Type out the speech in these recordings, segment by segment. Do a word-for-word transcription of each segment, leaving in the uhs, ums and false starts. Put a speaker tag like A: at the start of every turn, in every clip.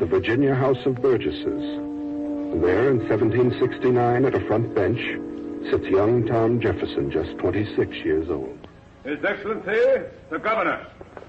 A: Virginia House of Burgesses. And there, in seventeen sixty-nine, at a front bench, sits young Tom Jefferson, just twenty-six years old.
B: His Excellency, the Governor.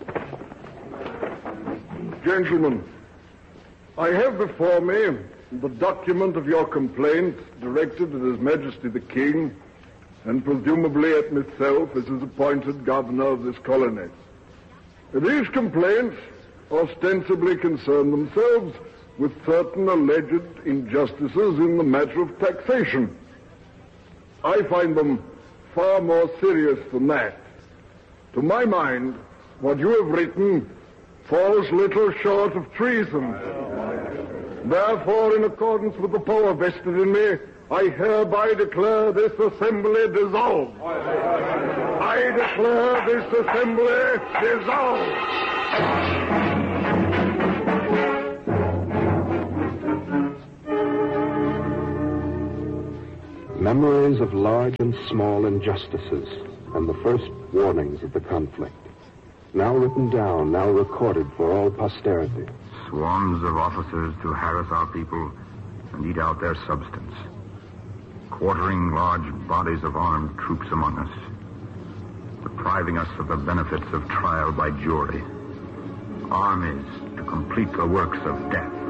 C: Gentlemen, I have before me the document of your complaint directed at His Majesty the King and presumably at myself as his appointed governor of this colony. These complaints ostensibly concern themselves with certain alleged injustices in the matter of taxation. I find them far more serious than that. To my mind, what you have written falls little short of treason. Therefore, in accordance with the power vested in me, I hereby declare this assembly dissolved. I declare this assembly dissolved.
A: Memories of large and small injustices and the first warnings of the conflict. Now written down, now recorded for all posterity.
D: Swarms of officers to harass our people and eat out their substance. Quartering large bodies of armed troops among us. Depriving us of the benefits of trial by jury. Armies to complete the works of death.